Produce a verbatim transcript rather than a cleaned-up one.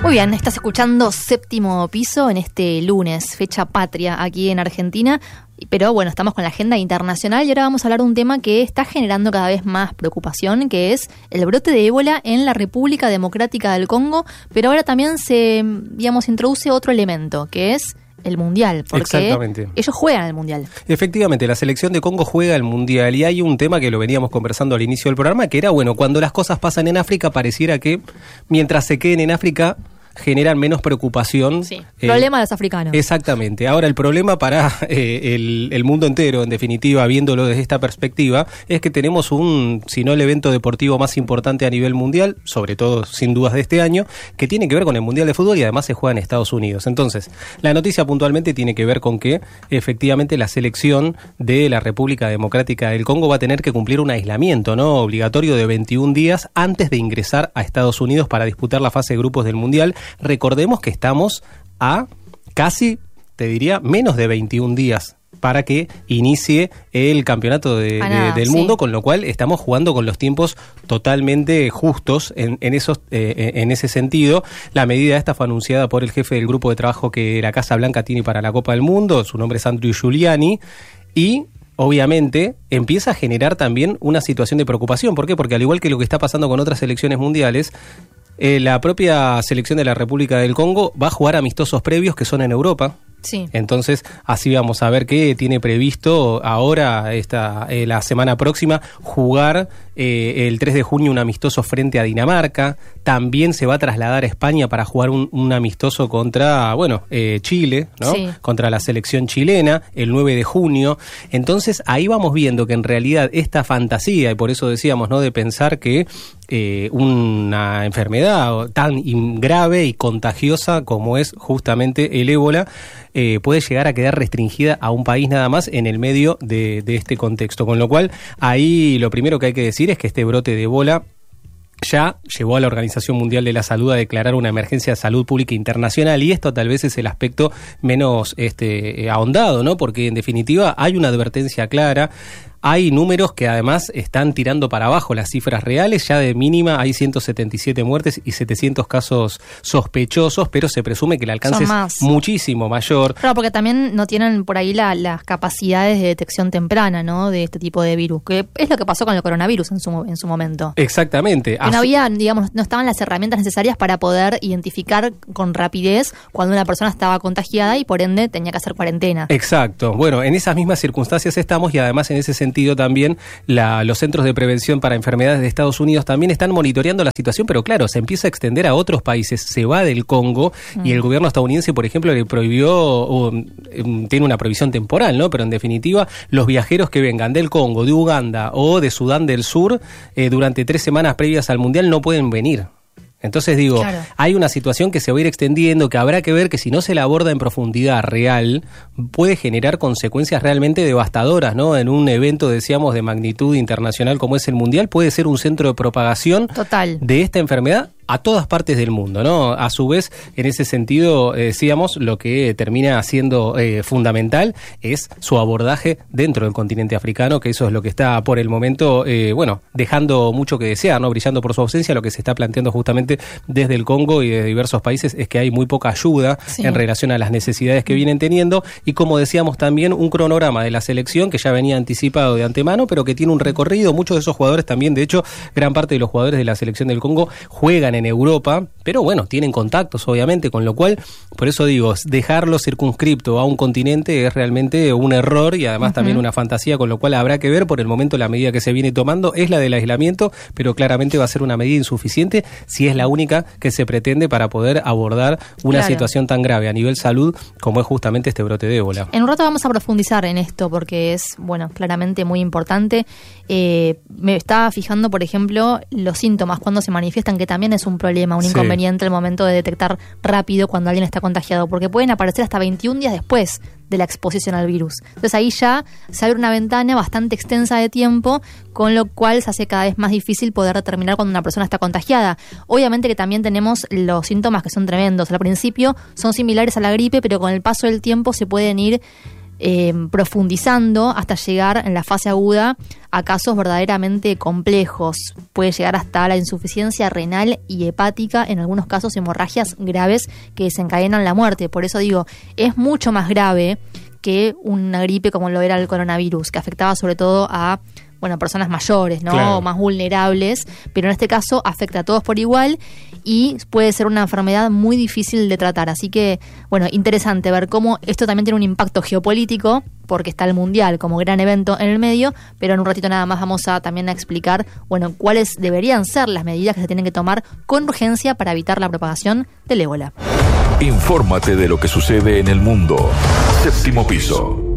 Muy bien, estás escuchando Séptimo Piso en este lunes, fecha patria aquí en Argentina. Pero bueno, estamos con la agenda internacional y ahora vamos a hablar de un tema que está generando cada vez más preocupación, que es el brote de ébola en la República Democrática del Congo, pero ahora también se, digamos, introduce otro elemento, que es el Mundial, porque ellos juegan el Mundial. Efectivamente, la selección de Congo juega el Mundial y hay un tema que lo veníamos conversando al inicio del programa, que era, bueno, cuando las cosas pasan en África, pareciera que mientras se queden en África generan menos preocupación. Sí, eh, problema de los africanos. Exactamente. Ahora, el problema para eh, el, el mundo entero, en definitiva, viéndolo desde esta perspectiva, es que tenemos un, si no el evento deportivo más importante a nivel mundial, sobre todo, sin dudas, de este año, que tiene que ver con el Mundial de Fútbol y además se juega en Estados Unidos. Entonces, la noticia puntualmente tiene que ver con que, efectivamente, la selección de la República Democrática del Congo va a tener que cumplir un aislamiento, ¿no?, obligatorio de veintiún días antes de ingresar a Estados Unidos para disputar la fase de grupos del Mundial. Recordemos que estamos a casi, te diría, menos de veintiún días para que inicie el campeonato de, nada, de, del sí. mundo, con lo cual estamos jugando con los tiempos totalmente justos en, en, esos, eh, en ese sentido. La medida esta fue anunciada por el jefe del grupo de trabajo que la Casa Blanca tiene para la Copa del Mundo, su nombre es Andrew Giuliani, y obviamente empieza a generar también una situación de preocupación. ¿Por qué? Porque al igual que lo que está pasando con otras selecciones mundiales, Eh, la propia selección de la República del Congo va a jugar amistosos previos que son en Europa. Sí. Entonces, así vamos a ver qué tiene previsto ahora, esta, eh, la semana próxima, jugar eh, el tres de junio un amistoso frente a Dinamarca. También se va a trasladar a España para jugar un, un amistoso contra, bueno, eh, Chile, ¿no? Sí. Contra la selección chilena, el nueve de junio. Entonces, ahí vamos viendo que en realidad esta fantasía, y por eso decíamos, ¿no?, de pensar que eh, una enfermedad tan grave y contagiosa como es justamente el ébola, Eh, puede llegar a quedar restringida a un país nada más en el medio de, de este contexto. Con lo cual, ahí lo primero que hay que decir es que este brote de ébola ya llevó a la Organización Mundial de la Salud a declarar una emergencia de salud pública internacional, y esto tal vez es el aspecto menos este, ahondado, ¿no? Porque en definitiva hay una advertencia clara. Hay números que además están tirando para abajo las cifras reales. Ya de mínima hay ciento setenta y siete muertes y setecientos casos sospechosos, pero se presume que el alcance es muchísimo mayor. Claro, porque también no tienen por ahí la, las capacidades de detección temprana, ¿no?, de este tipo de virus, que es lo que pasó con el coronavirus en su, en su momento. Exactamente. Que no había, digamos, no estaban las herramientas necesarias para poder identificar con rapidez cuando una persona estaba contagiada y por ende tenía que hacer cuarentena. Exacto. Bueno, en esas mismas circunstancias estamos, y además en ese sentido sentido también la, los centros de prevención para enfermedades de Estados Unidos también están monitoreando la situación, pero claro, se empieza a extender a otros países, se va del Congo mm. y el gobierno estadounidense, por ejemplo, le prohibió, o, um, tiene una prohibición temporal, ¿no? Pero en definitiva, los viajeros que vengan del Congo, de Uganda o de Sudán del Sur, eh, durante tres semanas previas al Mundial no pueden venir. Entonces digo, claro, hay una situación que se va a ir extendiendo, que habrá que ver que si no se la aborda en profundidad real, puede generar consecuencias realmente devastadoras, ¿no? En un evento, decíamos, de magnitud internacional como es el Mundial, puede ser un centro de propagación total de esta enfermedad a todas partes del mundo, ¿no? A su vez, en ese sentido, eh, decíamos, lo que termina siendo eh, fundamental es su abordaje dentro del continente africano, que eso es lo que está por el momento, eh, bueno, dejando mucho que desear, ¿no? Brillando por su ausencia. Lo que se está planteando justamente desde el Congo y de diversos países es que hay muy poca ayuda sí. en relación a las necesidades que vienen teniendo, y como decíamos también, un cronograma de la selección que ya venía anticipado de antemano, pero que tiene un recorrido. Muchos de esos jugadores también, de hecho, gran parte de los jugadores de la selección del Congo juegan en Europa, pero bueno, tienen contactos obviamente, con lo cual, por eso digo, dejarlo circunscripto a un continente es realmente un error y además uh-huh. también una fantasía, con lo cual habrá que ver. Por el momento la medida que se viene tomando es la del aislamiento, pero claramente va a ser una medida insuficiente si es la única que se pretende para poder abordar una claro. situación tan grave a nivel salud como es justamente este brote de ébola. En un rato vamos a profundizar en esto porque es, bueno, claramente muy importante. Eh, me estaba fijando, por ejemplo, los síntomas cuando se manifiestan, que también es un problema, un sí. inconveniente el momento de detectar rápido cuando alguien está contagiado, porque pueden aparecer hasta veintiún días después de la exposición al virus. Entonces ahí ya se abre una ventana bastante extensa de tiempo, con lo cual se hace cada vez más difícil poder determinar cuando una persona está contagiada. Obviamente que también tenemos los síntomas que son tremendos. Al principio son similares a la gripe, pero con el paso del tiempo se pueden ir eh, profundizando hasta llegar en la fase aguda a casos verdaderamente complejos. Puede llegar hasta la insuficiencia renal y hepática, en algunos casos hemorragias graves que desencadenan la muerte. Por eso digo, es mucho más grave que una gripe como lo era el coronavirus, que afectaba sobre todo a bueno, personas mayores, ¿no? Claro. Más vulnerables, pero en este caso afecta a todos por igual y puede ser una enfermedad muy difícil de tratar. Así que, bueno, interesante ver cómo esto también tiene un impacto geopolítico, porque está el Mundial como gran evento en el medio, pero en un ratito nada más vamos a también a explicar, bueno, cuáles deberían ser las medidas que se tienen que tomar con urgencia para evitar la propagación del ébola. Infórmate de lo que sucede en el mundo. Séptimo piso.